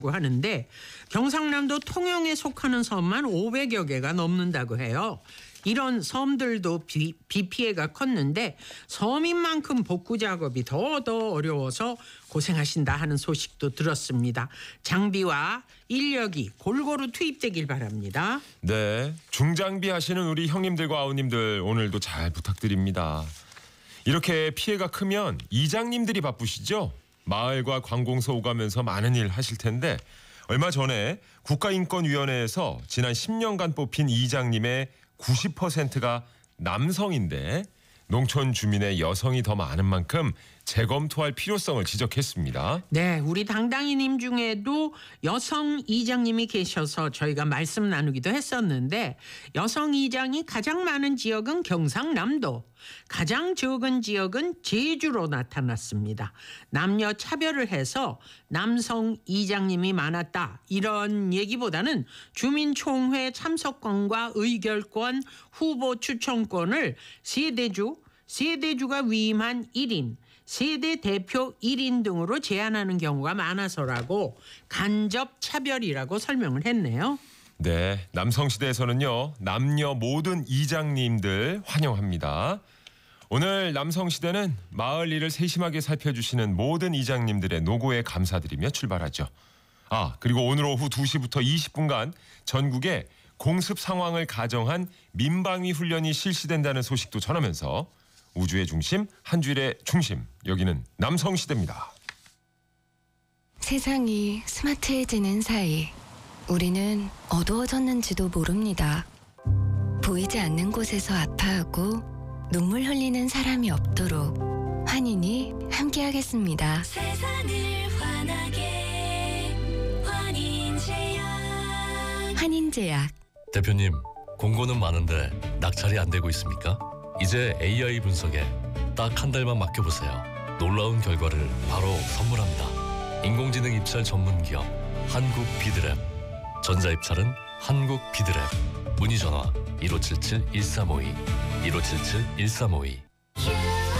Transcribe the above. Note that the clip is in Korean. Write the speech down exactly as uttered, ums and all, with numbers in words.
하는데 경상남도 통영에 속하는 섬만 오백여 개가 넘는다고 해요. 이런 섬들도 비, 비 피해가 컸는데 섬인 만큼 복구 작업이 더 더 어려워서 고생하신다 하는 소식도 들었습니다. 장비와 인력이 골고루 투입되길 바랍니다. 네, 중장비 하시는 우리 형님들과 아우님들 오늘도 잘 부탁드립니다. 이렇게 피해가 크면 이장님들이 바쁘시죠? 마을과 관공서 오가면서 많은 일 하실 텐데 얼마 전에 국가인권위원회에서 지난 십 년간 뽑힌 이장님의 구십 퍼센트가 남성인데 농촌 주민의 여성이 더 많은 만큼 재검토할 필요성을 지적했습니다. 네, 우리 당당이님 중에도 여성 이장님이 계셔서 저희가 말씀 나누기도 했었는데 여성 이장이 가장 많은 지역은 경상남도, 가장 적은 지역은 제주로 나타났습니다. 남녀 차별을 해서 남성 이장님이 많았다 이런 얘기보다는 주민총회 참석권과 의결권, 후보 추천권을 세대주, 세대주가 위임한 일 인, 세대 대표 일 인 등으로 제한하는 경우가 많아서라고 간접 차별이라고 설명을 했네요. 네, 남성시대에서는요. 남녀 모든 이장님들 환영합니다. 오늘 남성시대는 마을 일을 세심하게 살펴주시는 모든 이장님들의 노고에 감사드리며 출발하죠. 아, 그리고 오늘 오후 두 시부터 이십 분간 전국에 공습 상황을 가정한 민방위 훈련이 실시된다는 소식도 전하면서 우주의 중심, 한 주일의 중심, 여기는 남성시대입니다. 세상이 스마트해지는 사이 우리는 어두워졌는지도 모릅니다. 보이지 않는 곳에서 아파하고 눈물 흘리는 사람이 없도록 환인이 함께하겠습니다. 세상을 환하게 환인제약. 환인제약. 대표님, 공고는 많은데 낙찰이 안 되고 있습니까? 이제 에이아이 분석에 딱 한 달만 맡겨보세요. 놀라운 결과를 바로 선물합니다. 인공지능 입찰 전문 기업 한국 비드랩. 전자입찰은 한국 비드랩. 문의 전화 일오칠칠 일삼오이 일오칠칠 일삼오이.